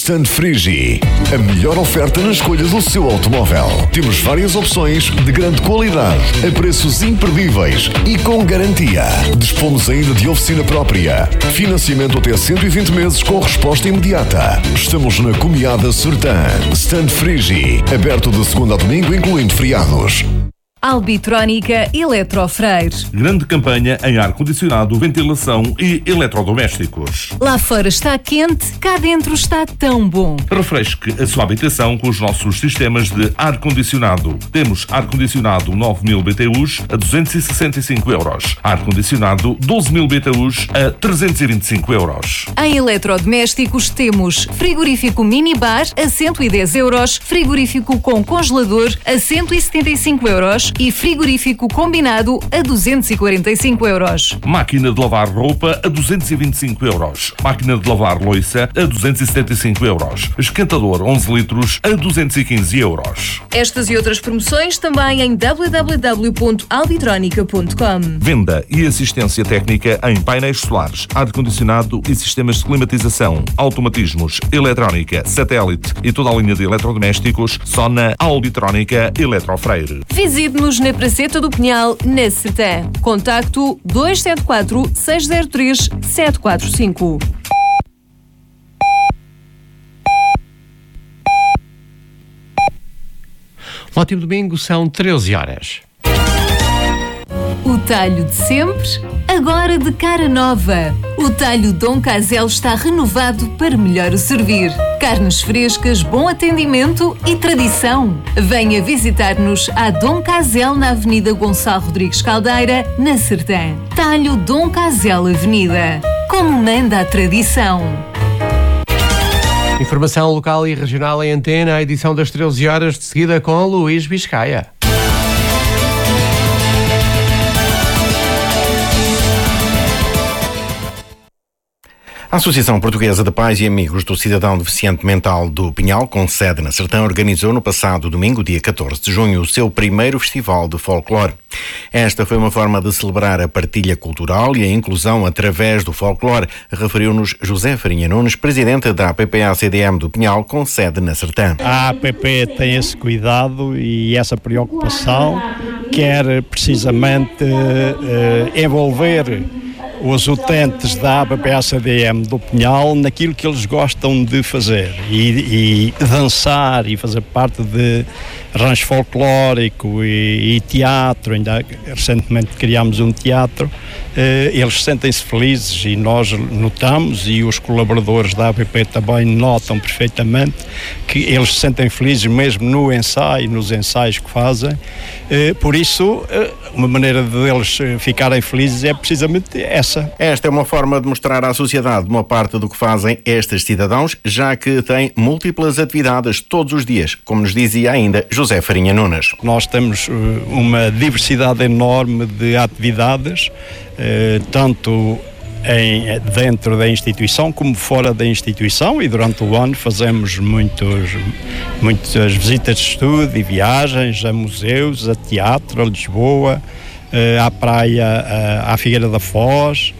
Stand Frigi, a melhor oferta na escolha do seu automóvel. Temos várias opções de grande qualidade, a preços imperdíveis e com garantia. Dispomos ainda de oficina própria. Financiamento até 120 meses com resposta imediata. Estamos na Comiada Sertã. Stand Frigi, aberto de segunda a domingo, incluindo feriados. Albitrónica Eletrofreire. Grande campanha em ar-condicionado, ventilação e eletrodomésticos. Lá fora está quente, cá dentro está tão bom. Refresque a sua habitação com os nossos sistemas de ar-condicionado. Temos ar-condicionado 9.000 BTUs a 265 euros. Ar-condicionado 12.000 BTUs a 325 euros. Em eletrodomésticos temos frigorífico minibar a 110 euros, frigorífico com congelador a 175 euros e frigorífico combinado a 245 euros. Máquina de lavar roupa a 225 euros. Máquina de lavar louça a 275 euros. Esquentador 11 litros a 215 euros. Estas e outras promoções também em www.albitronica.com. Venda e assistência técnica em painéis solares, ar-condicionado e sistemas de climatização, automatismos, eletrónica, satélite e toda a linha de eletrodomésticos só na Albitrónica Eletrofreire. Visite-nos na Praceta do Pinhal, na Sertã. Contacto 274 603 745. Ótimo domingo, são 13 horas. O talho de sempre, agora de cara nova. O talho Dom Casel está renovado para melhor o servir. Carnes frescas, bom atendimento e tradição. Venha visitar-nos à Dom Casel na Avenida Gonçalo Rodrigues Caldeira, na Sertã. Talho Dom Casel Avenida. Como manda a tradição. Informação local e regional em antena, a edição das 13 horas, de seguida com Luís Biscaia. A Associação Portuguesa de Pais e Amigos do Cidadão Deficiente Mental do Pinhal, com sede na Sertã, organizou no passado domingo, dia 14 de junho, o seu primeiro festival de folclore. Esta foi uma forma de celebrar a partilha cultural e a inclusão através do folclore, referiu-nos José Farinha Nunes, presidente da APPA-CDM do Pinhal, com sede na Sertã. A APP tem esse cuidado e essa preocupação, quer precisamente envolver os utentes da APPA-CDM do Pinhal naquilo que eles gostam de fazer e dançar e fazer parte de rancho folclórico e teatro. Ainda recentemente criámos um teatro. Eles sentem-se felizes e nós notamos, e os colaboradores da APP também notam perfeitamente, que eles se sentem felizes mesmo no ensaio, nos ensaios que fazem. Por isso, uma maneira deles ficarem felizes é precisamente essa. Esta é uma forma de mostrar à sociedade uma parte do que fazem estes cidadãos, já que têm múltiplas atividades todos os dias, como nos dizia ainda José Farinha Nunes. Nós temos uma diversidade enorme de atividades, tanto dentro da instituição como fora da instituição, e durante o ano fazemos muitas visitas de estudo e viagens a museus, a teatro, a Lisboa, à praia, à Figueira da Foz,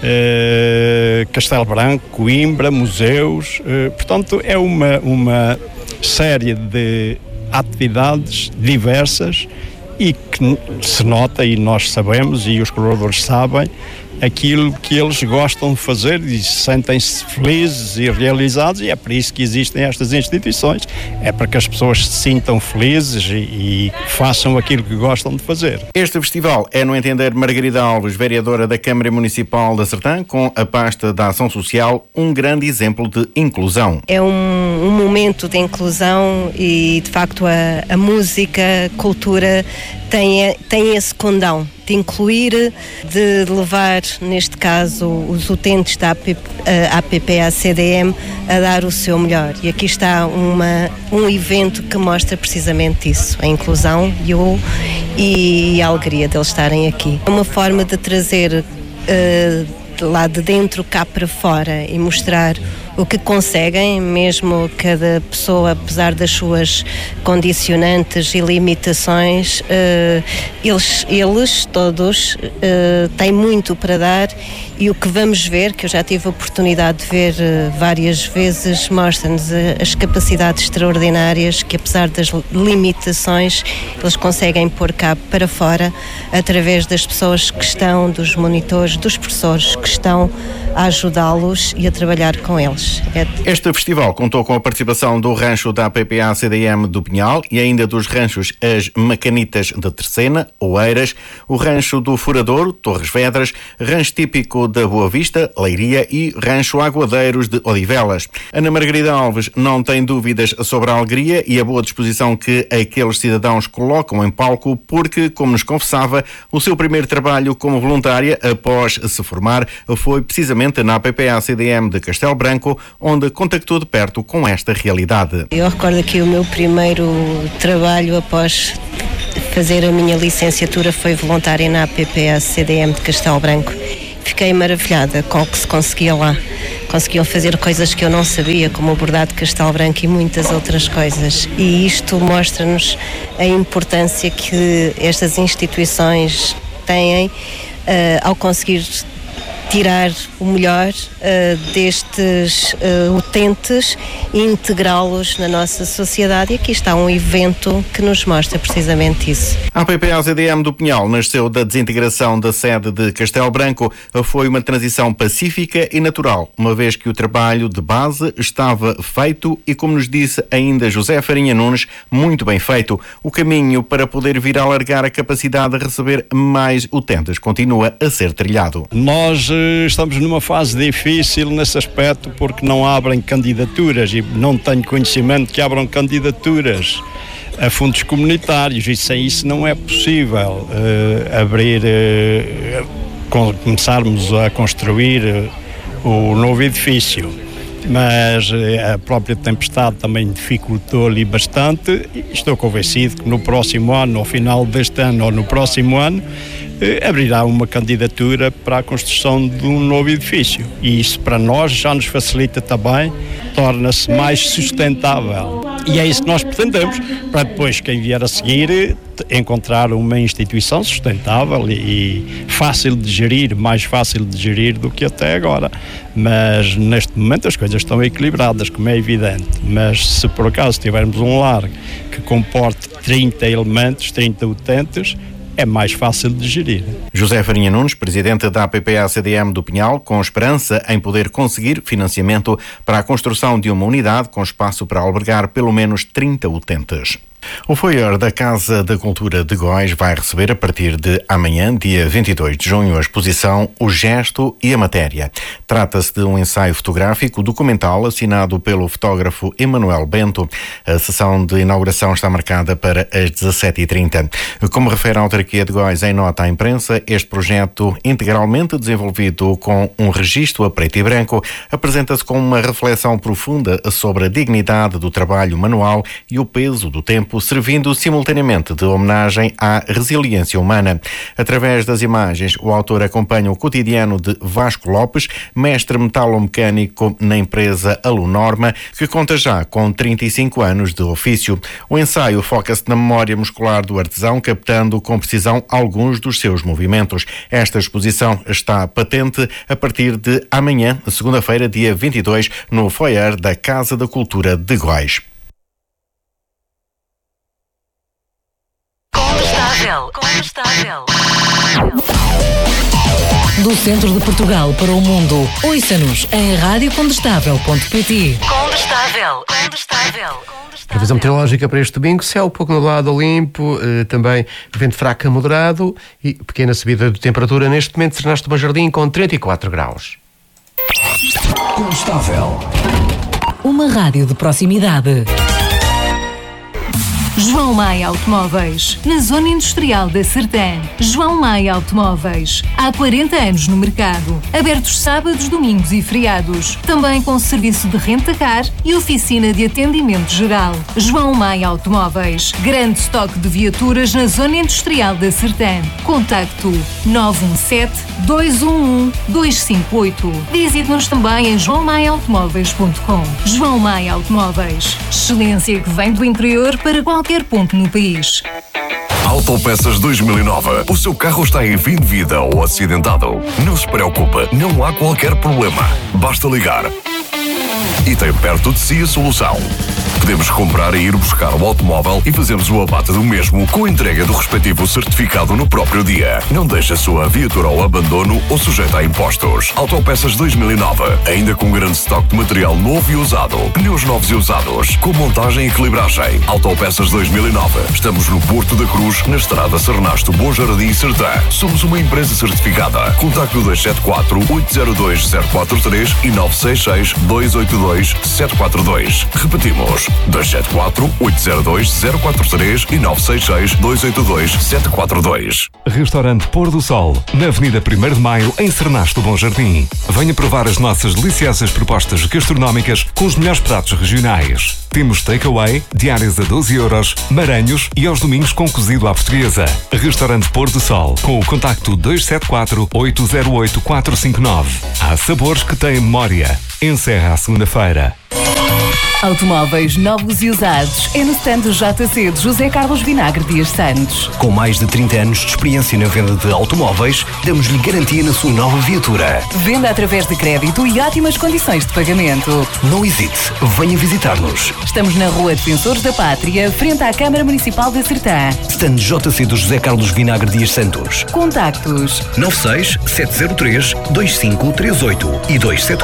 Castelo Branco, Coimbra, museus. Portanto, é uma série de atividades diversas e que se nota, e nós sabemos, e os colaboradores sabem, aquilo que eles gostam de fazer e sentem-se felizes e realizados, e é por isso que existem estas instituições. É para que as pessoas se sintam felizes e façam aquilo que gostam de fazer. Este festival é, no entender Margarida Alves, vereadora da Câmara Municipal da Sertã, com a pasta da Ação Social, um grande exemplo de inclusão. É um momento de inclusão e, de facto, a música, a cultura tem esse condão de incluir, de levar, neste caso, os utentes da APPA-CDM a dar o seu melhor. E aqui está um evento que mostra precisamente isso, a inclusão e a alegria deles estarem aqui. É uma forma de trazer lá de dentro cá para fora e mostrar o que conseguem, mesmo cada pessoa, apesar das suas condicionantes e limitações, eles todos têm muito para dar, e o que vamos ver, que eu já tive a oportunidade de ver várias vezes, mostra-nos as capacidades extraordinárias que, apesar das limitações, eles conseguem pôr cá para fora através das pessoas que estão, dos monitores, dos professores que estão a ajudá-los e a trabalhar com eles. Este festival contou com a participação do rancho da PPA-CDM do Pinhal e ainda dos ranchos As Macanitas de Terceira, Oeiras, o rancho do Furadouro, Torres Vedras, rancho típico da Boa Vista, Leiria e rancho Aguadeiros de Odivelas. Ana Margarida Alves não tem dúvidas sobre a alegria e a boa disposição que aqueles cidadãos colocam em palco porque, como nos confessava, o seu primeiro trabalho como voluntária após se formar foi precisamente na PPA-CDM de Castelo Branco, onde contactou de perto com esta realidade. Eu recordo que o meu primeiro trabalho após fazer a minha licenciatura foi voluntária na PPA-CDM de Castelo Branco. Fiquei maravilhada com o que se conseguia lá. Conseguiam fazer coisas que eu não sabia, como o bordado de Castelo Branco e muitas outras coisas. E isto mostra-nos a importância que estas instituições têm ao conseguir tirar o melhor destes utentes e integrá-los na nossa sociedade. E aqui está um evento que nos mostra precisamente isso. A PPA-CDM do Pinhal nasceu da desintegração da sede de Castelo Branco. Foi uma transição pacífica e natural, uma vez que o trabalho de base estava feito e, como nos disse ainda José Farinha Nunes, muito bem feito. O caminho para poder vir a alargar a capacidade de receber mais utentes continua a ser trilhado. Nós estamos numa fase difícil nesse aspecto porque não abrem candidaturas e não tenho conhecimento que abram candidaturas a fundos comunitários e sem isso não é possível começarmos a construir o novo edifício. Mas a própria tempestade também dificultou-lhe bastante e estou convencido que no próximo ano, ao final deste ano ou no próximo ano, abrirá uma candidatura para a construção de um novo edifício. E isso para nós já nos facilita também, torna-se mais sustentável. E é isso que nós pretendemos, para depois quem vier a seguir encontrar uma instituição sustentável e fácil de gerir, mais fácil de gerir do que até agora. Mas neste momento as coisas estão equilibradas, como é evidente. Mas se por acaso tivermos um lar que comporte 30 elementos, 30 utentes, é mais fácil de gerir. José Farinha Nunes, presidente da PPA-CDM do Pinhal, com esperança em poder conseguir financiamento para a construção de uma unidade com espaço para albergar pelo menos 30 utentes. O foyer da Casa da Cultura de Góis vai receber a partir de amanhã, dia 22 de junho, a exposição O Gesto e a Matéria. Trata-se de um ensaio fotográfico documental assinado pelo fotógrafo Emanuel Bento. A sessão de inauguração está marcada para as 17h30. Como refere a autarquia de Góis em nota à imprensa, este projeto, integralmente desenvolvido com um registro a preto e branco, apresenta-se com uma reflexão profunda sobre a dignidade do trabalho manual e o peso do tempo, servindo simultaneamente de homenagem à resiliência humana. Através das imagens, o autor acompanha o cotidiano de Vasco Lopes, mestre metalomecânico na empresa Alunorma, que conta já com 35 anos de ofício. O ensaio foca-se na memória muscular do artesão, captando com precisão alguns dos seus movimentos. Esta exposição está patente a partir de amanhã, segunda-feira, dia 22, no foyer da Casa da Cultura de Góis. Condestável. Do centro de Portugal para o mundo, ouça-nos em radiocondestável.pt. Condestável. Previsão meteorológica para este domingo: céu pouco nublado, limpo, também vento fraco a moderado e pequena subida de temperatura. Neste momento, Sernaste do Bom Jardim com 34 graus. Condestável. Uma rádio de proximidade. João Maia Automóveis, na Zona Industrial da Sertã. João Maia Automóveis, há 40 anos no mercado. Abertos sábados, domingos e feriados. Também com serviço de renta-car e oficina de atendimento geral. João Maia Automóveis, grande estoque de viaturas na Zona Industrial da Sertã. Contacto 917-211-258. Visite-nos também em joaomaiaautomóveis.com. João Maia Automóveis, excelência que vem do interior para qualquer ponto no país. Autopeças 2009. O seu carro está em fim de vida ou acidentado? Não se preocupe, não há qualquer problema. Basta ligar e tem perto de si a solução. Podemos comprar e ir buscar o automóvel e fazemos o abate do mesmo com a entrega do respectivo certificado no próprio dia. Não deixe a sua viatura ao abandono ou sujeita a impostos. Autopeças 2009, ainda com grande estoque de material novo e usado. Pneus novos e usados, com montagem e equilibragem. Autopeças 2009. Estamos no Porto da Cruz, na estrada Sernasto, Bom Jardim e Sertã. Somos uma empresa certificada. Contacte o 274-802-043 e 966-282-742. Repetimos. 274-802-043 e 966-282-742. Restaurante Pôr do Sol, na Avenida 1º de Maio, em Sernasto, Bom Jardim. Venha provar as nossas deliciosas propostas gastronómicas com os melhores pratos regionais. Temos takeaway, diárias a 12 euros, maranhos e aos domingos com cozido à portuguesa. Restaurante Pôr do Sol, com o contacto 274-808-459. Há sabores que têm memória. Encerra à segunda-feira. Automóveis novos e usados é no stand do JC de José Carlos Vinagre Dias Santos. Com mais de 30 anos de experiência na venda de automóveis, damos-lhe garantia na sua nova viatura. Venda através de crédito e ótimas condições de pagamento. Não hesite, venha visitar-nos. Estamos na Rua Defensores da Pátria, frente à Câmara Municipal da Sertã. Stand JC do José Carlos Vinagre Dias Santos. Contactos 96-703-2538 e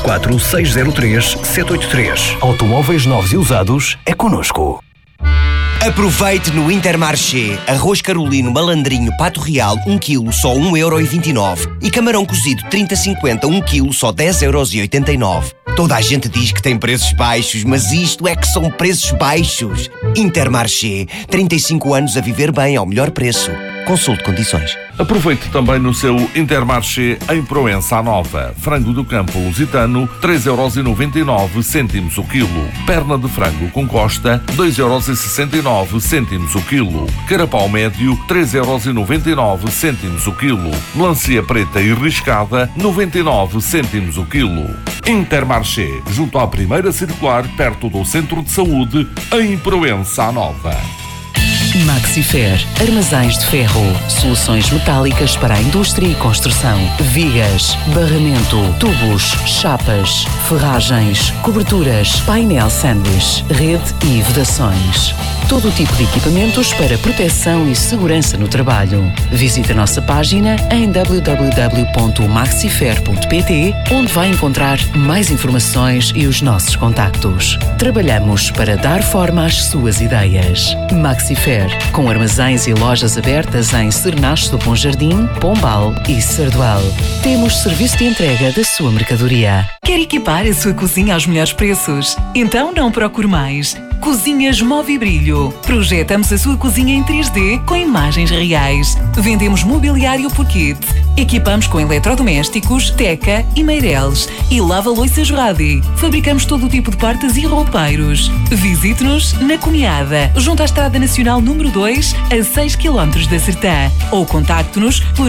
274-603-783. Automóveis novos e usados é connosco. Aproveite no Intermarché. Arroz carolino malandrinho pato real 1 kg só 1,29€ e camarão cozido 30-50 1 kg só 10,89€. Toda a gente diz que tem preços baixos, mas isto é que são preços baixos. Intermarché, 35 anos a viver bem ao melhor preço. Consulte condições. Aproveite também no seu Intermarché em Proença Nova. Frango do campo lusitano, 3,99€ o quilo. Perna de frango com costa, 2,69€ o quilo. Carapau médio, 3,99€ o quilo. Melancia preta e riscada, 99 o quilo. Intermarché, junto à primeira circular, perto do Centro de Saúde, em Proença Nova. Maxifer, armazéns de ferro, soluções metálicas para a indústria e construção, vigas, barramento, tubos, chapas, ferragens, coberturas, painel sanduíche, rede e vedações. Todo o tipo de equipamentos para proteção e segurança no trabalho. Visite a nossa página em www.maxifer.pt, onde vai encontrar mais informações e os nossos contactos. Trabalhamos para dar forma às suas ideias. Maxifer, com armazéns e lojas abertas em Sernasto do Bom Jardim, Pombal e Sardual. Temos serviço de entrega da sua mercadoria. Quer equipar a sua cozinha aos melhores preços? Então não procure mais. Cozinhas Movibrilho. Projetamos a sua cozinha em 3D com imagens reais. Vendemos mobiliário por kit. Equipamos com eletrodomésticos, teca e meireles. E lava-loiças Radi. Fabricamos todo o tipo de portas e roupeiros. Visite-nos na Cunhada, junto à Estrada Nacional número 2, a 6 km da Sertã. Ou contacte-nos pelo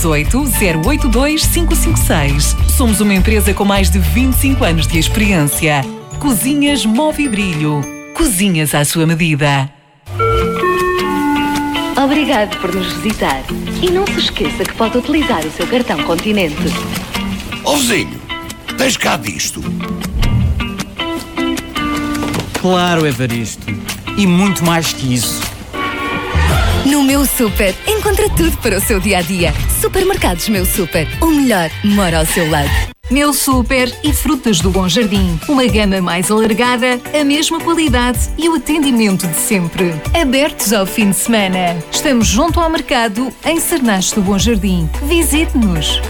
968-082-556. Somos uma empresa com mais de 25 anos de experiência. Cozinhas Movibrilho. Cozinhas à sua medida. Obrigado por nos visitar. E não se esqueça que pode utilizar o seu cartão Continente. Ó vizinho, tens cá disto? Claro, Evaristo. E muito mais que isso. No Meu Super, encontra tudo para o seu dia-a-dia. Supermercados Meu Super. O melhor mora ao seu lado. Meu Super e Frutas do Bom Jardim. Uma gama mais alargada, a mesma qualidade e o atendimento de sempre. Abertos ao fim de semana. Estamos junto ao mercado, em Sernasto do Bom Jardim. Visite-nos.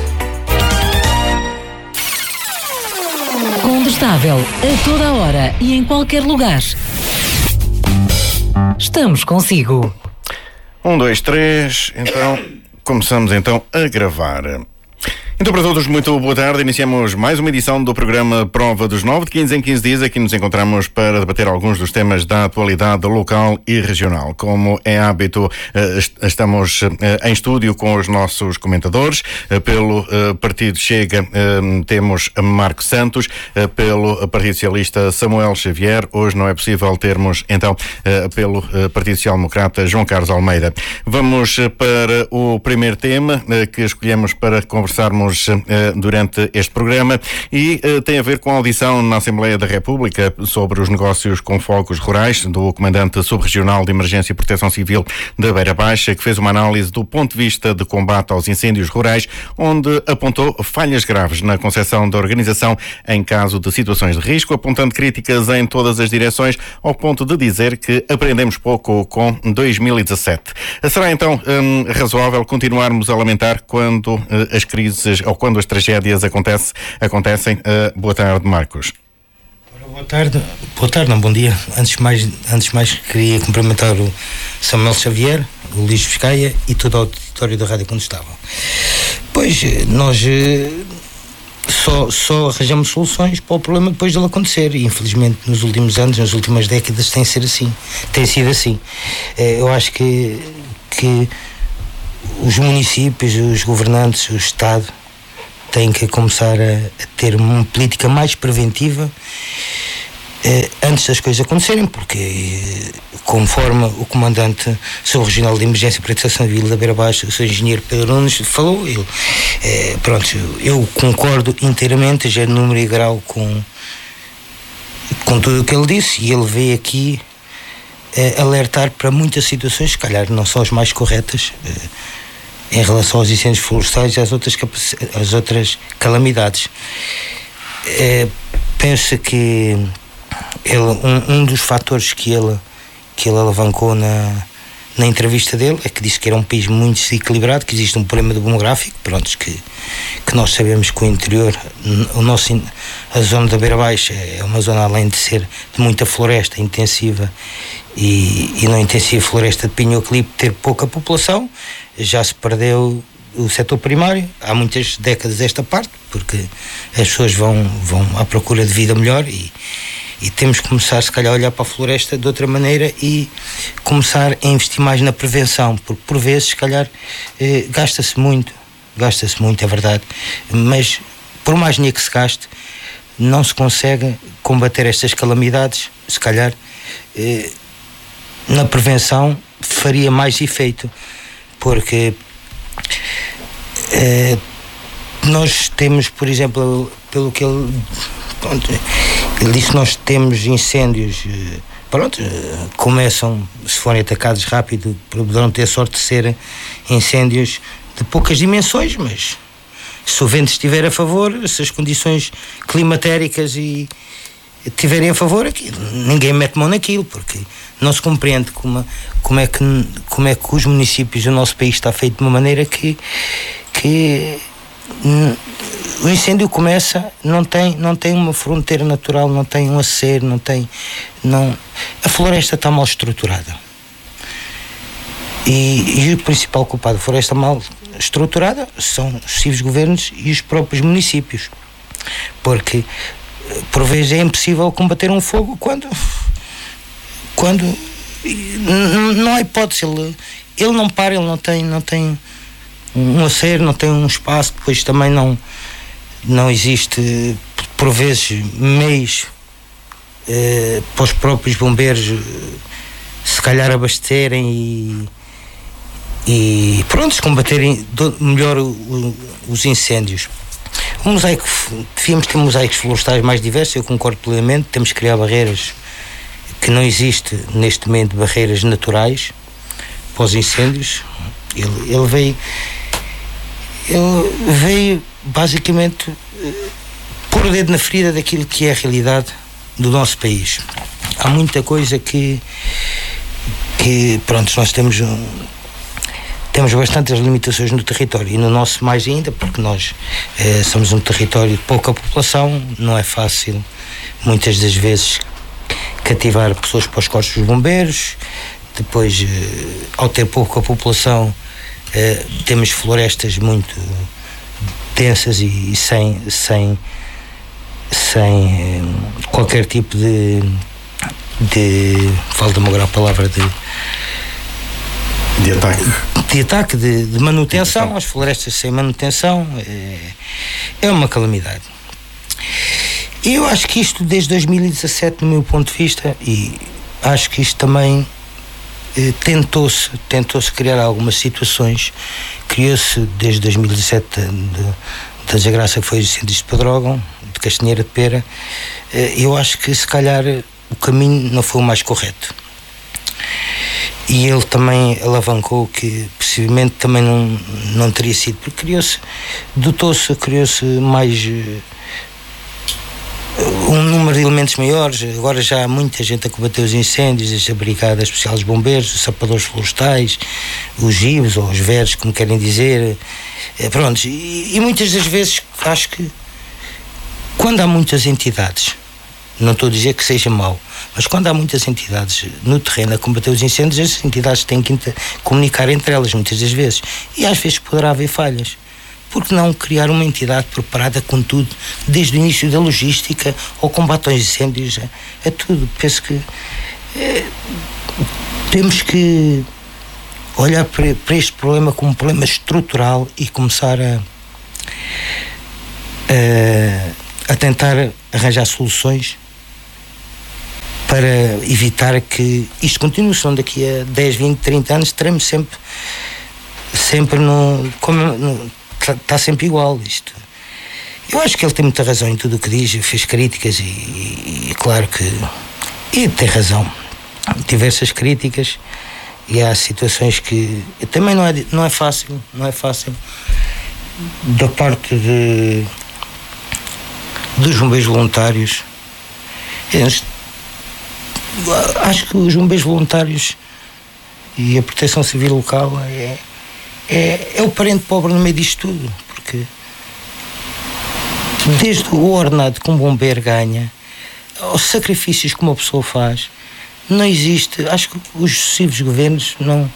Condestável, a toda a hora e em qualquer lugar. estamos consigo. 1, 2, 3, então começamos então a gravar. Então, para todos, muito boa tarde. Iniciamos mais uma edição do programa Prova dos 9. De 15 em 15 dias, aqui nos encontramos para debater alguns dos temas da atualidade local e regional. Como é hábito, estamos em estúdio com os nossos comentadores. Pelo Partido Chega, temos Marco Santos. Pelo Partido Socialista, Samuel Xavier. Hoje não é possível termos, então, pelo Partido Social Democrata, João Carlos Almeida. Vamos para o primeiro tema que escolhemos para conversarmos durante este programa e tem a ver com a audição na Assembleia da República sobre os negócios com focos rurais do Comandante Subregional de Emergência e Proteção Civil da Beira Baixa, que fez uma análise do ponto de vista de combate aos incêndios rurais, onde apontou falhas graves na concepção da organização em caso de situações de risco, apontando críticas em todas as direções, ao ponto de dizer que aprendemos pouco com 2017. Será então razoável continuarmos a lamentar quando as crises ou quando as tragédias acontecem? Boa tarde, Marcos. Boa tarde, não, bom dia. Antes de mais queria cumprimentar o Samuel Xavier, o Luís Biscaia e todo o auditório da rádio quando estavam. Pois, nós só arranjamos soluções para o problema depois dele acontecer e infelizmente nos últimos anos, nas últimas décadas tem sido assim. Eu acho que os municípios, os governantes, o Estado têm que começar a ter uma política mais preventiva antes das coisas acontecerem, porque conforme o Comandante Subregional de Emergência e Proteção Civil da Beira Baixa, o Sr. Engenheiro Pedro Nunes, falou, eu concordo inteiramente, já número e grau com tudo o que ele disse, e ele veio aqui alertar para muitas situações, se calhar não são as mais corretas, em relação aos incêndios florestais e às outras calamidades. Penso que um dos fatores que ele alavancou na entrevista dele é que disse que era um país muito desequilibrado, que existe um problema demográfico, que nós sabemos que o interior, a zona da Beira Baixa é uma zona, além de ser de muita floresta intensiva e não intensiva floresta de pinho-eucalipto, ter pouca população, já se perdeu o setor primário há muitas décadas esta parte, porque as pessoas vão à procura de vida melhor e temos que começar, se calhar, a olhar para a floresta de outra maneira e começar a investir mais na prevenção, porque por vezes, se calhar, gasta-se muito, é verdade, mas por mais dinheiro que se gaste, não se consegue combater estas calamidades. Se calhar, na prevenção faria mais efeito, porque nós temos, por exemplo, pelo que ele disse, nós temos incêndios, começam, se forem atacados rápido, poderão ter sorte de ser incêndios de poucas dimensões, mas se o vento estiver a favor, se as condições climatéricas estiverem a favor, ninguém mete mão naquilo, porque não se compreende como é que os municípios do nosso país está feito de uma maneira que o incêndio começa, não tem uma fronteira natural, não tem um acero, a floresta está mal estruturada. E o principal culpado da floresta mal estruturada são os sucessivos governos e os próprios municípios. Porque, por vezes, é impossível combater um fogo quando não há hipótese. Ele não para, ele não tem um acero, não tem um espaço, depois também não existe, por vezes, meios para os próprios bombeiros se calhar abastecerem e combaterem melhor os incêndios. Devíamos ter mosaicos florestais mais diversos, eu concordo plenamente, temos que criar barreiras, que não existe neste momento barreiras naturais para os incêndios. Ele veio basicamente pôr o dedo na ferida daquilo que é a realidade do nosso país. Há muita coisa que nós temos bastantes limitações no território, e no nosso mais ainda, porque nós somos um território de pouca população, não é fácil muitas das vezes cativar pessoas para os corpos dos bombeiros, Depois, ao ter pouca população, temos florestas muito densas e sem qualquer tipo de falta-me agora a palavra de ataque, de manutenção. As florestas sem manutenção é uma calamidade. E eu acho que isto desde 2017, no meu ponto de vista, e acho que isto também tentou-se criar algumas situações. Criou-se desde 2017 da desgraça que foi os incêndios de Pedrógão, de Castanheira de Pera. Eu acho que se calhar o caminho não foi o mais correto. E ele também alavancou que possivelmente também não teria sido, porque criou-se mais um número de elementos maiores. Agora já há muita gente a combater os incêndios, a Brigada Especial dos Bombeiros, os sapadores florestais, os GIBs ou os verdes, como querem dizer. Pronto, e muitas das vezes acho que quando há muitas entidades, não estou a dizer que seja mau, mas quando há muitas entidades no terreno a combater os incêndios, essas entidades têm que comunicar entre elas muitas das vezes, e às vezes poderá haver falhas. Por que não criar uma entidade preparada com tudo, desde o início da logística ao combate aos incêndios, a tudo? Penso que temos que olhar para este problema como um problema estrutural e começar a tentar arranjar soluções para evitar que isto continue. Senão daqui a 10, 20, 30 anos estaremos sempre está sempre igual isto. Eu acho que ele tem muita razão em tudo o que diz, fez críticas e claro que tem razão, diversas críticas, e há situações que também não é fácil da parte dos bombeiros voluntários. Acho que os bombeiros voluntários e a proteção civil local é o parente pobre no meio disto tudo, porque desde o ordenado que um bombeiro ganha aos sacrifícios que uma pessoa faz, não existe. Acho que os sucessivos governos não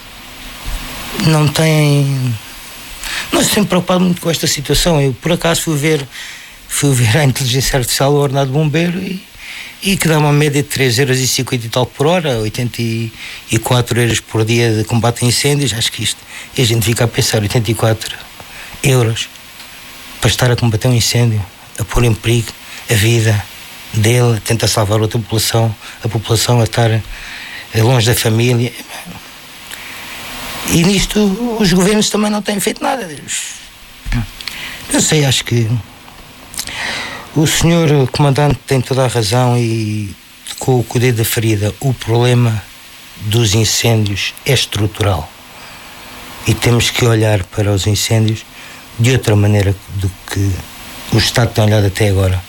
se têm preocupado muito com esta situação. Eu por acaso fui ver a inteligência artificial do ordenado bombeiro e que dá uma média de 3,50€ e tal por hora, 84 euros por dia de combate a incêndios. Acho que isto, e a gente fica a pensar, 84 euros para estar a combater um incêndio, a pôr em perigo a vida dele, a tentar salvar outra população, a população a estar longe da família. E nisto os governos também não têm feito nada. Não sei, acho que o senhor comandante tem toda a razão e com o dedo da ferida. O problema dos incêndios é estrutural e temos que olhar para os incêndios de outra maneira do que o Estado tem olhado até agora.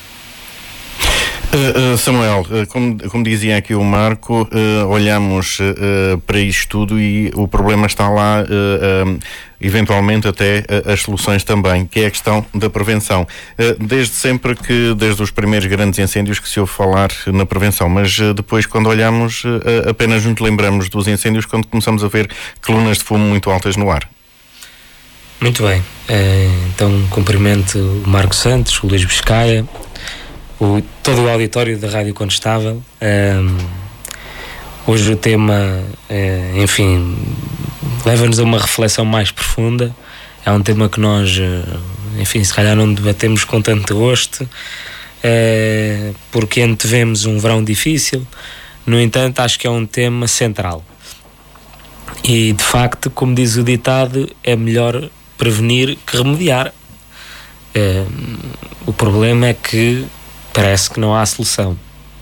Samuel, como dizia aqui o Marco, olhamos para isto tudo e o problema está lá, eventualmente até as soluções também, que é a questão da prevenção. Desde sempre desde os primeiros grandes incêndios que se ouve falar na prevenção, mas depois quando olhamos apenas nos lembramos dos incêndios quando começamos a ver colunas de fumo muito altas no ar. Muito bem, então cumprimento o Marco Santos, o Luís Biscaia, todo o auditório da Rádio Condestável. Hoje o tema, enfim, leva-nos a uma reflexão mais profunda. É um tema que nós, enfim, se calhar não debatemos com tanto gosto, porque antevemos um verão difícil. No entanto, acho que é um tema central. E, de facto, como diz o ditado, é melhor prevenir que remediar. O problema é que parece que não há solução.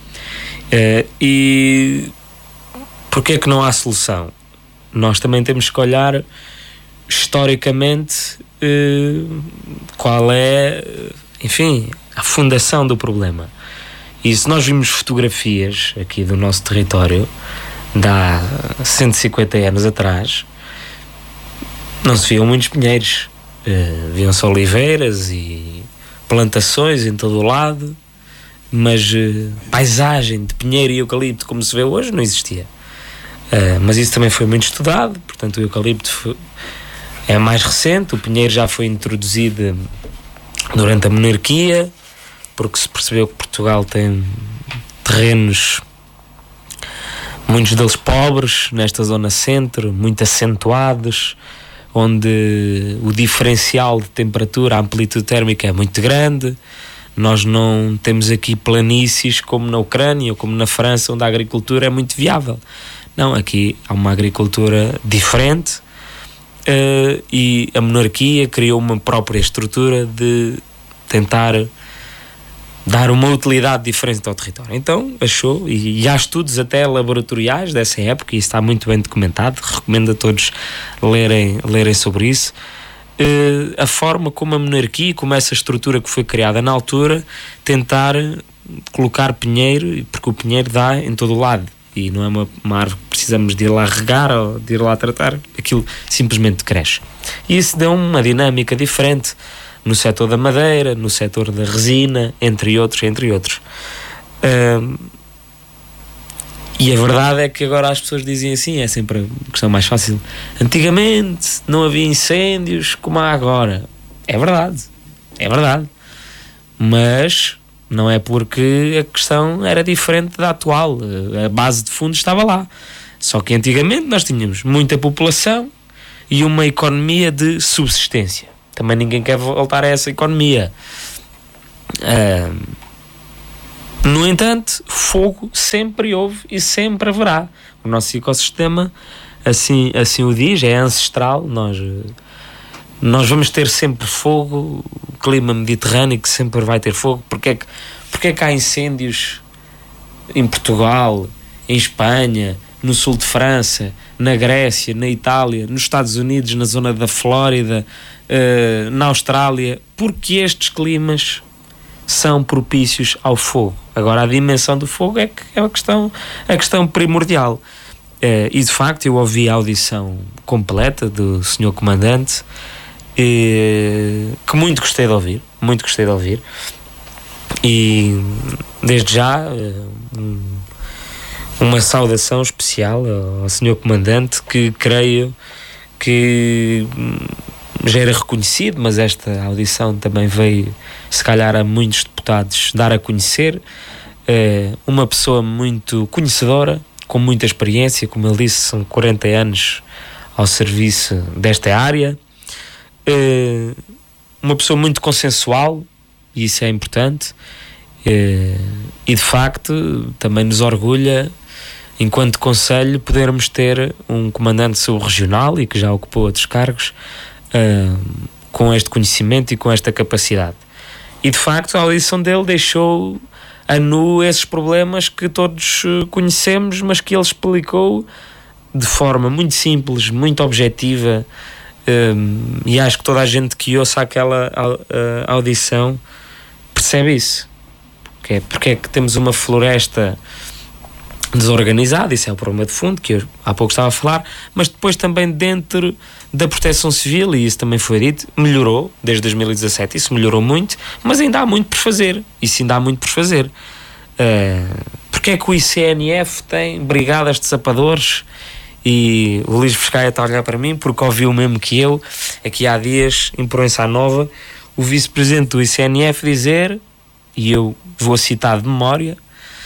E porquê é que não há solução? Nós também temos que olhar historicamente qual é, enfim, a fundação do problema. E se nós vimos fotografias aqui do nosso território de há 150 anos atrás, não se viam muitos pinheiros, viam-se oliveiras e plantações em todo o lado, mas paisagem de pinheiro e eucalipto como se vê hoje não existia. Mas isso também foi muito estudado, portanto o eucalipto é mais recente, o pinheiro já foi introduzido durante a monarquia, porque se percebeu que Portugal tem terrenos, muitos deles pobres, nesta zona centro, muito acentuados, onde o diferencial de temperatura, a amplitude térmica é muito grande. Nós não temos aqui planícies como na Ucrânia ou como na França, onde a agricultura é muito viável. Não, aqui há uma agricultura diferente, e a monarquia criou uma própria estrutura de tentar dar uma utilidade diferente ao território. Então achou, e há estudos até laboratoriais dessa época, e isso está muito bem documentado, recomendo a todos lerem sobre isso, a forma como a monarquia, como essa estrutura que foi criada na altura, tentar colocar pinheiro, porque o pinheiro dá em todo o lado, e não é uma árvore que precisamos de ir lá regar ou de ir lá tratar, aquilo simplesmente cresce. E isso deu uma dinâmica diferente no setor da madeira, no setor da resina, entre outros. E a verdade é que agora as pessoas dizem assim, é sempre a questão mais fácil. Antigamente não havia incêndios como há agora. É verdade. Mas não é porque a questão era diferente da atual. A base de fundo estava lá. Só que antigamente nós tínhamos muita população e uma economia de subsistência. Também ninguém quer voltar a essa economia. No entanto, fogo sempre houve e sempre haverá. O nosso ecossistema assim o diz, é ancestral. Nós vamos ter sempre fogo, o clima mediterrâneo que sempre vai ter fogo. Porque é que há incêndios em Portugal, em Espanha, no sul de França, na Grécia, na Itália, nos Estados Unidos, na zona da Flórida, na Austrália? Porque estes climas são propícios ao fogo. Agora, a dimensão do fogo é a questão primordial. E de facto eu ouvi a audição completa do Sr. Comandante, que muito gostei de ouvir, e desde já uma saudação especial ao Sr. Comandante, que creio que já era reconhecido, mas esta audição também veio, se calhar, a muitos deputados dar a conhecer. Uma pessoa muito conhecedora, com muita experiência, como ele disse, são 40 anos ao serviço desta área. Uma pessoa muito consensual, e isso é importante, e de facto também nos orgulha, enquanto Conselho, podermos ter um comandante subregional e que já ocupou outros cargos, com este conhecimento e com esta capacidade. E de facto a audição dele deixou a nu esses problemas que todos conhecemos, mas que ele explicou de forma muito simples, muito objetiva, e acho que toda a gente que ouça aquela audição percebe isso. Porque é que temos uma floresta desorganizada, isso é o problema de fundo que eu há pouco estava a falar, mas depois também dentro da proteção civil, e isso também foi dito, melhorou desde 2017, isso melhorou muito, mas ainda há muito por fazer. Porque é que o ICNF tem brigadas de sapadores? E o Luís Pescaia está a olhar para mim porque ouviu mesmo que eu, aqui há dias, em Proença Nova, o vice-presidente do ICNF dizer, e eu vou citar de memória,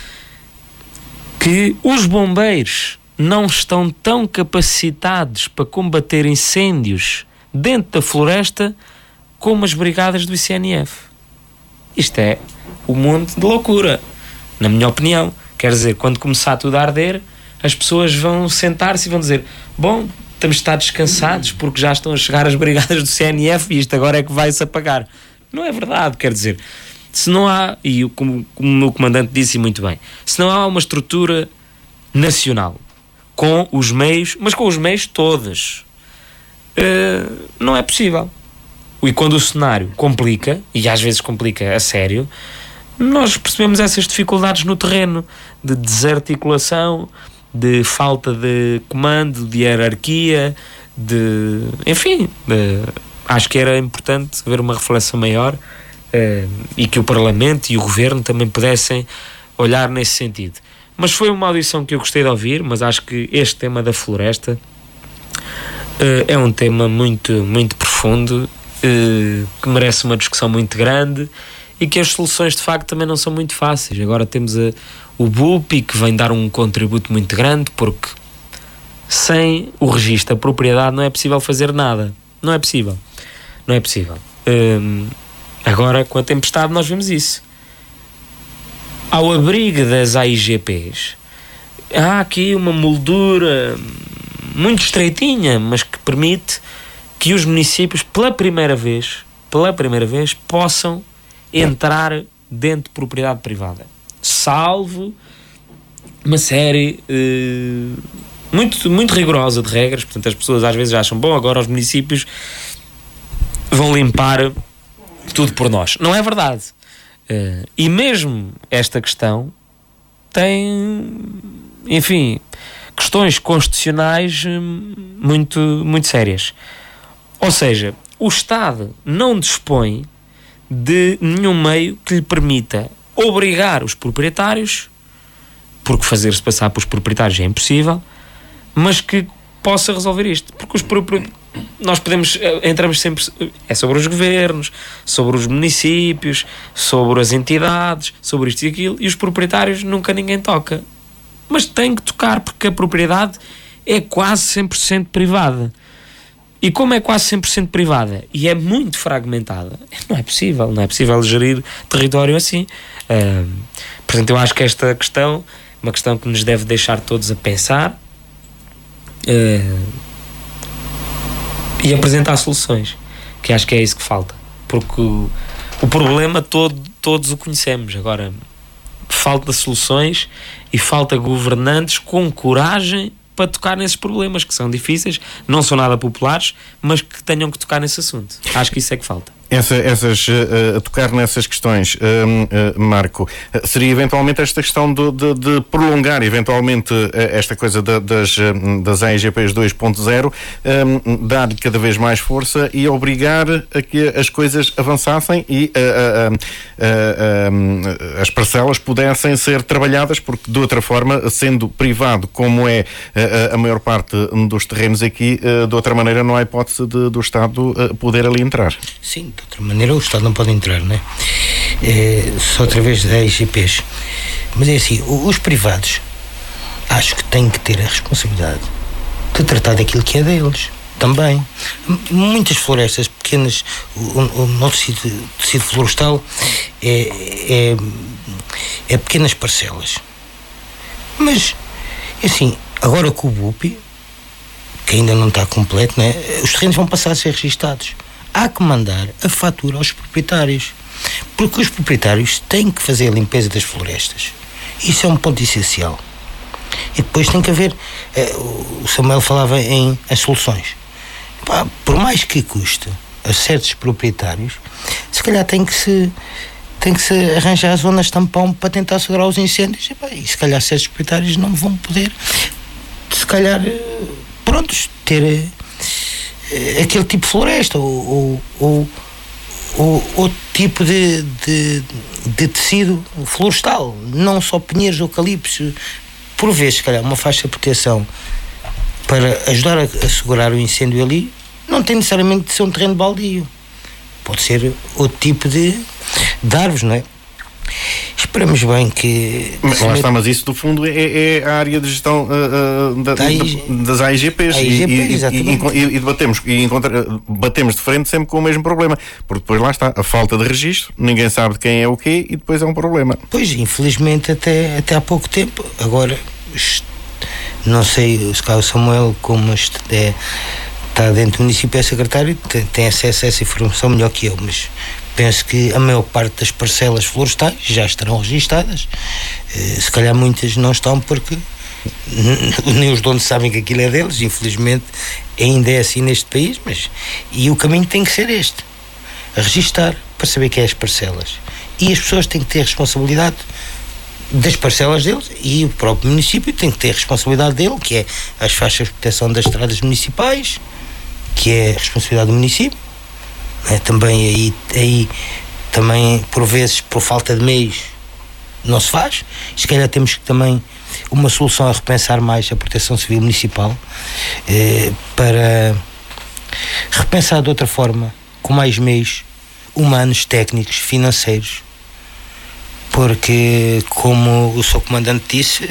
que os bombeiros não estão tão capacitados para combater incêndios dentro da floresta como as brigadas do ICNF. Isto é um monte de loucura, na minha opinião. Quer dizer, quando começar tudo a arder, as pessoas vão sentar-se e vão dizer: bom, temos de estar descansados porque já estão a chegar as brigadas do CNF e isto agora é que vai-se apagar. Não é verdade, quer dizer, se não há, e como o meu comandante disse muito bem, se não há uma estrutura nacional com os meios, mas com os meios todos, não é possível. E quando o cenário complica, e às vezes complica a sério, nós percebemos essas dificuldades no terreno, de desarticulação, de falta de comando, de hierarquia, acho que era importante haver uma reflexão maior, e que o Parlamento e o Governo também pudessem olhar nesse sentido. Mas foi uma audição que eu gostei de ouvir, mas acho que este tema da floresta é um tema muito, muito profundo, que merece uma discussão muito grande e que as soluções de facto também não são muito fáceis. Agora temos o BUPI, que vem dar um contributo muito grande, porque sem o registro da propriedade não é possível fazer nada. Não é possível. Agora, com a tempestade, nós vemos isso. Ao abrigo das AIGPs, há aqui uma moldura muito estreitinha, mas que permite que os municípios, pela primeira vez, possam entrar dentro de propriedade privada. Salvo uma série muito, muito rigorosa de regras. Portanto, as pessoas às vezes acham, bom, agora os municípios vão limpar tudo por nós. Não é verdade. E mesmo esta questão tem, enfim, questões constitucionais muito, muito sérias. Ou seja, o Estado não dispõe de nenhum meio que lhe permita obrigar os proprietários, porque fazer-se passar pelos proprietários é impossível, mas que possa resolver isto. Porque nós entramos sempre, é sobre os governos, sobre os municípios, sobre as entidades, sobre isto e aquilo, e os proprietários nunca ninguém toca. Mas tem que tocar, porque a propriedade é quase 100% privada. E como é quase 100% privada e é muito fragmentada, não é possível gerir território assim. Portanto, eu acho que esta questão é uma questão que nos deve deixar todos a pensar e apresentar soluções, que acho que é isso que falta, porque o problema todos o conhecemos. Agora falta soluções e falta governantes com coragem para tocar nesses problemas que são difíceis, não são nada populares, mas que tenham que tocar nesse assunto. Acho que isso é que falta. Tocar nessas questões, Marco, seria eventualmente esta questão de prolongar eventualmente esta coisa das AIGPs 2.0, dar cada vez mais força e obrigar a que as coisas avançassem e as parcelas pudessem ser trabalhadas, porque de outra forma, sendo privado como é a maior parte dos terrenos aqui, de outra maneira não há hipótese do Estado poder ali entrar. Sim, de outra maneira o Estado não pode entrar, não é? Só através das IGPs. Mas é assim, os privados acho que têm que ter a responsabilidade de tratar daquilo que é deles também. Muitas florestas pequenas, o nosso tecido florestal é pequenas parcelas. Mas, assim, agora com o BUPI, que ainda não está completo, não é? Os terrenos vão passar a ser registados. Há que mandar a fatura aos proprietários, porque os proprietários têm que fazer a limpeza das florestas. Isso é um ponto essencial. E depois tem que haver, o Samuel falava em as soluções. Por mais que custe a certos proprietários, se calhar tem que se arranjar zonas tampão para tentar segurar os incêndios, e se calhar certos proprietários não vão poder, se calhar, ter aquele tipo de floresta ou outro tipo de tecido florestal, não só pinheiros, eucaliptos, por vezes, se calhar, uma faixa de proteção para ajudar a segurar o incêndio ali, não tem necessariamente de ser um terreno baldio, pode ser outro tipo de árvores, não é? Esperamos bem que... Mas isso, do fundo, é a área de gestão das AIGPs. E batemos de frente sempre com o mesmo problema. Porque depois lá está, a falta de registro, ninguém sabe de quem é o quê e depois é um problema. Pois, infelizmente, até há pouco tempo. Agora, não sei, se calhar o Samuel, como está dentro do município, é secretário, tem acesso a essa informação melhor que eu, mas... penso que a maior parte das parcelas florestais já estarão registadas. Se calhar muitas não estão porque nem os donos sabem que aquilo é deles, infelizmente ainda é assim neste país, e o caminho tem que ser este, a registar para saber que é as parcelas, e as pessoas têm que ter responsabilidade das parcelas deles, e o próprio município tem que ter responsabilidade dele, que é as faixas de proteção das estradas municipais, que é a responsabilidade do município. Também aí também por vezes, por falta de meios, não se faz. Se calhar temos que também uma solução a repensar mais a Proteção Civil Municipal, para repensar de outra forma, com mais meios humanos, técnicos, financeiros, porque, como o seu comandante disse,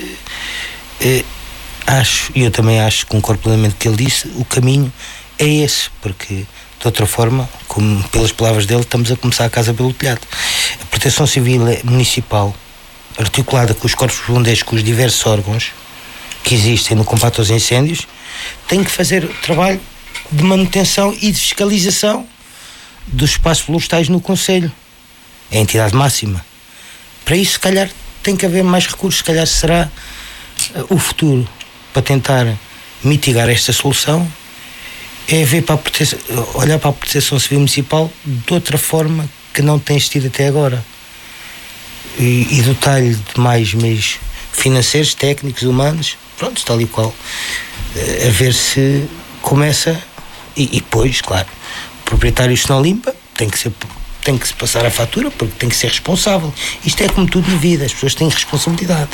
acho, e eu também acho, concordo plenamente com o que ele disse, o caminho é esse, porque de outra forma, como pelas palavras dele, estamos a começar a casa pelo telhado. A Proteção Civil Municipal, articulada com os corpos de bombeiros, com os diversos órgãos que existem no combate aos incêndios, tem que fazer o trabalho de manutenção e de fiscalização dos espaços florestais no concelho. É a entidade máxima. Para isso, se calhar, tem que haver mais recursos. Se calhar será o futuro para tentar mitigar esta solução, é ver para olhar para a Proteção Civil Municipal de outra forma que não tem existido até agora, e dotar-lhe de mais meios financeiros, técnicos, humanos, pronto, tal e qual, a ver se começa. E depois, claro, o proprietário, se não limpa, tem que se passar a fatura, porque tem que ser responsável. Isto é como tudo na vida, as pessoas têm responsabilidade,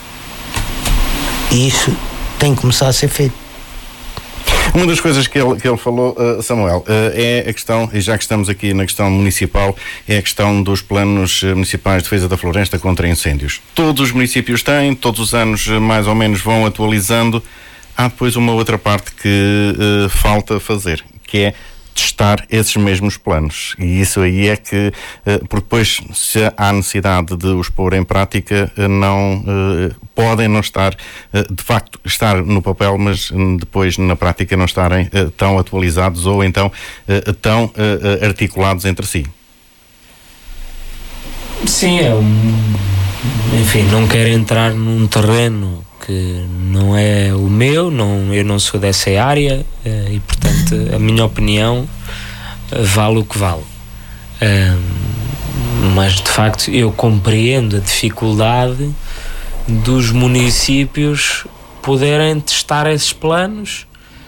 e isso tem que começar a ser feito. Uma das coisas que ele falou, Samuel, é a questão, e já que estamos aqui na questão municipal, é a questão dos planos municipais de defesa da floresta contra incêndios. Todos os municípios têm, todos os anos mais ou menos vão atualizando. Há depois uma outra parte que falta fazer, que é testar esses mesmos planos, e isso aí é que, porque depois, se há necessidade de os pôr em prática, não podem não estar, de facto, estar no papel, mas depois na prática não estarem tão atualizados ou então tão articulados entre si. Sim, enfim, não quero entrar num terreno que não é o meu, eu não sou dessa área, e portanto a minha opinião vale o que vale, mas de facto eu compreendo a dificuldade dos municípios poderem testar esses planos,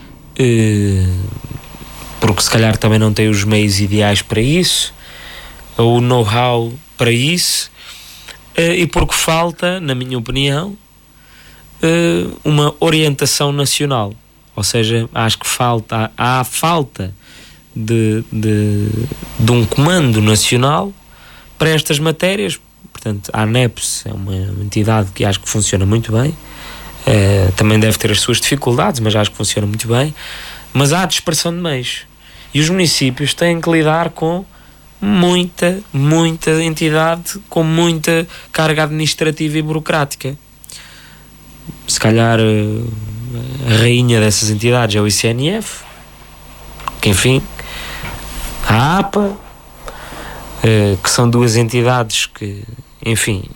porque se calhar também não têm os meios ideais para isso, ou o know-how para isso, e porque falta, na minha opinião, uma orientação nacional. Ou seja, acho que há falta de um comando nacional para estas matérias. Portanto, a ANEPS é uma entidade que acho que funciona muito bem, também deve ter as suas dificuldades, mas acho que funciona muito bem, mas há dispersão de meios, e os municípios têm que lidar com muita entidade, com muita carga administrativa e burocrática. Se calhar a rainha dessas entidades é o ICNF, que enfim, a APA, que são duas entidades que, enfim,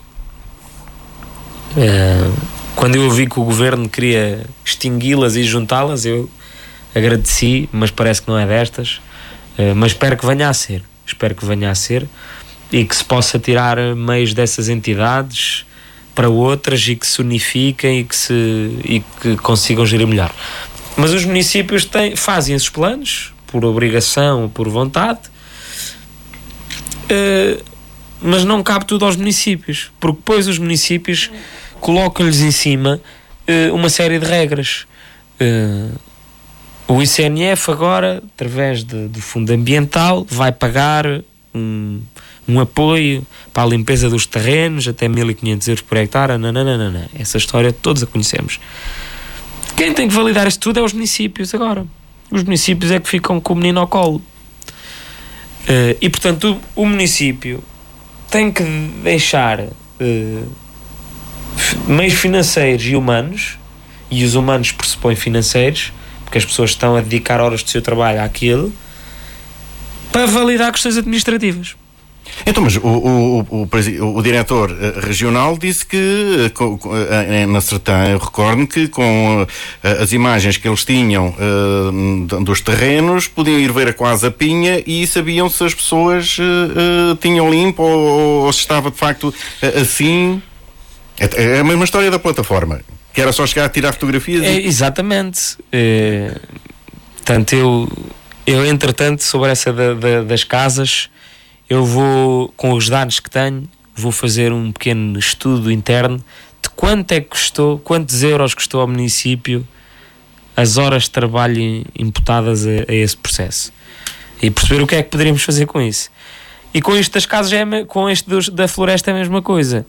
quando eu ouvi que o governo queria extingui-las e juntá-las, eu agradeci, mas parece que não é destas, mas espero que venha a ser, e que se possa tirar meios dessas entidades para outras, e que se unifiquem e que consigam gerir melhor. Mas os municípios fazem esses planos por obrigação, por vontade, mas não cabe tudo aos municípios, porque depois os municípios colocam-lhes em cima uma série de regras. O ICNF agora, através do Fundo Ambiental, vai pagar um apoio para a limpeza dos terrenos até 1.500 euros por hectare. Essa história todos a conhecemos. Quem tem que validar isso tudo é os municípios agora. Os municípios é que ficam com o menino ao colo. E portanto o município tem que deixar meios financeiros e humanos, e os humanos pressupõem financeiros, porque as pessoas estão a dedicar horas do seu trabalho àquilo, para validar questões administrativas. Então, mas o diretor regional disse que na Sertã, eu recordo que com as imagens que eles tinham dos terrenos, podiam ir ver a quase a pinha e sabiam se as pessoas tinham limpo ou se estava de facto assim. É a mesma história da plataforma, que era só chegar a tirar fotografias. Exatamente. Portanto, eu entretanto, sobre essa das casas, eu vou, com os dados que tenho, vou fazer um pequeno estudo interno de quantos euros custou ao município as horas de trabalho imputadas a esse processo, e perceber o que é que poderíamos fazer com isso. E com isto das casas, com este da floresta é a mesma coisa.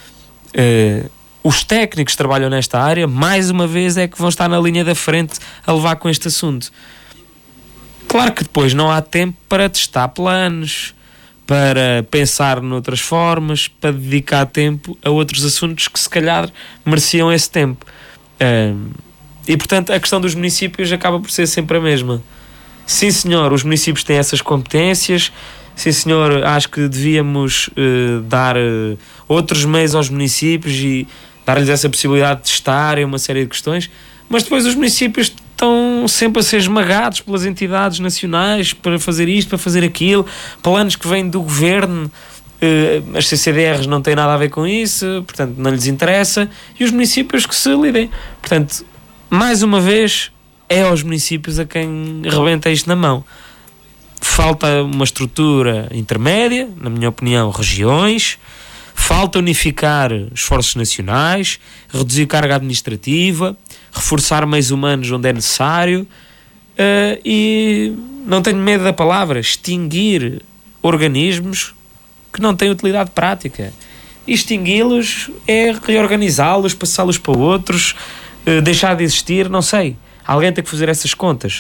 Os técnicos que trabalham nesta área, mais uma vez, é que vão estar na linha da frente a levar com este assunto. Claro que depois não há tempo para testar planos, para pensar noutras formas, para dedicar tempo a outros assuntos que se calhar mereciam esse tempo. E portanto a questão dos municípios acaba por ser sempre a mesma. Sim senhor, os municípios têm essas competências, sim senhor, acho que devíamos dar outros meios aos municípios e dar-lhes essa possibilidade de testar em uma série de questões, mas depois os municípios estão sempre a ser esmagados pelas entidades nacionais para fazer isto, para fazer aquilo, planos que vêm do governo. As CCDRs não têm nada a ver com isso, portanto não lhes interessa, e os municípios que se lidem. Portanto, mais uma vez, é aos municípios a quem rebenta isto na mão. Falta uma estrutura intermédia, na minha opinião, regiões. Falta unificar esforços nacionais, reduzir carga administrativa, reforçar meios humanos onde é necessário, e não tenho medo da palavra, extinguir organismos que não têm utilidade prática. E extingui-los é reorganizá-los, passá-los para outros, deixar de existir, não sei. Alguém tem que fazer essas contas.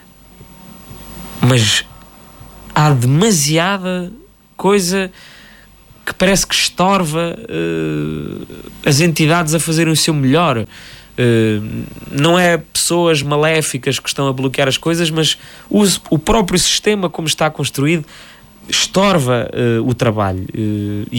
Mas há demasiada coisa que parece que estorva as entidades a fazerem o seu melhor. Não é pessoas maléficas que estão a bloquear as coisas, mas o próprio sistema como está construído estorva o trabalho.